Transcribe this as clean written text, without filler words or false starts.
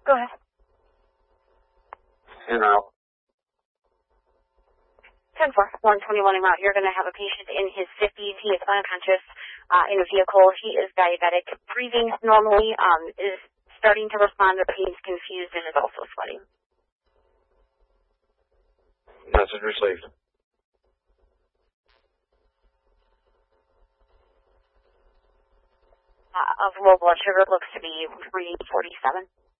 Go ahead. En route. 10-4, 121 en route. You're going to have a patient in his 50s. He is unconscious in a vehicle. He is diabetic, breathing normally, is starting to respond to pain, confused, and is also sweating. Message received. Of low blood sugar looks to be 347.